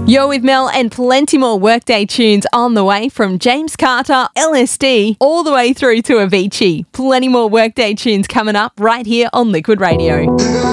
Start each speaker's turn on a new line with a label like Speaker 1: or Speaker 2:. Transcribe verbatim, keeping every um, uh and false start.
Speaker 1: You're with Mel and plenty more Workday tunes on the way from James Carter, L S D, all the way through to Avicii. Plenty more Workday tunes coming up right here on Liquid Radio.